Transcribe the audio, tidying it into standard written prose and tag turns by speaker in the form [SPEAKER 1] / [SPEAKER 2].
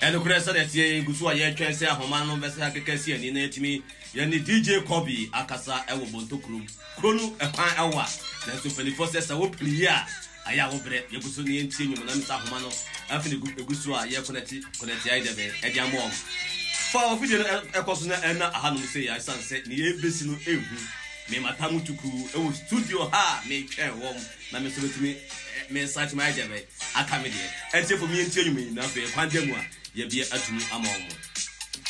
[SPEAKER 1] And the Cressa that ye Gusua ye Chelsea Homano Vesa Cassia and Inatimi Yanni DJ Kobe Akasa Ewo Krum Kunu a fine hour. That's the 24th hour clear. I have opened Yakusuni and Tinu Manamisa Homano after the Gusua Ye Connecti Ediam Mom. For video a person and a Hanum say I sunset near Bissinu Evu. Me Matamu Tuku, studio ha, make care warm. Namissu to me, such my idea. I come in here and say for me and tell you me nothing. Pandemua, ye be a 2 among.